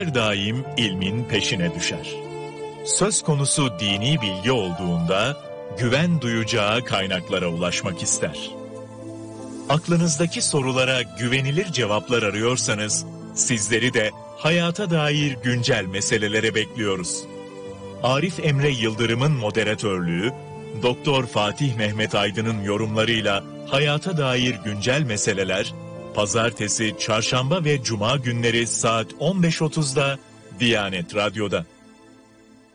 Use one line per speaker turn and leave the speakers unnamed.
her daim ilmin peşine düşer. Söz konusu dini bilgi olduğunda güven duyacağı kaynaklara ulaşmak ister. Aklınızdaki sorulara güvenilir cevaplar arıyorsanız sizleri de hayata dair güncel meselelere bekliyoruz. Arif Emre Yıldırım'ın moderatörlüğü, Doktor Fatih Mehmet Aydın'ın yorumlarıyla hayata dair güncel meseleler, Pazartesi, Çarşamba ve Cuma günleri saat 15.30'da Diyanet Radyo'da.